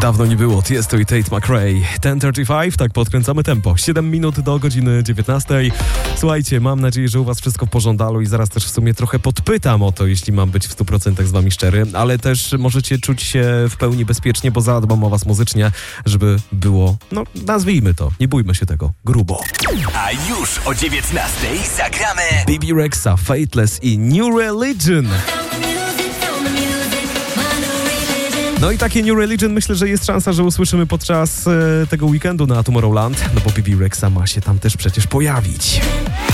Dawno nie było Tiesto i Tate McRae. 10:35, tak podkręcamy tempo. 7 minut do godziny 19. Słuchajcie, mam nadzieję, że u was wszystko w porządku i zaraz też w sumie trochę podpytam o to, jeśli mam być w 100% z wami szczery, ale też możecie czuć się w pełni bezpiecznie, bo zadbam o was muzycznie, żeby było, no nazwijmy to, nie bójmy się tego, grubo. A już o 19:00 zagramy Bebe Rexha, Faithless i New Religion. No i takie New Religion myślę, że jest szansa, że usłyszymy podczas tego weekendu na Tomorrowland, no bo Bebe Rexha ma się tam też przecież pojawić.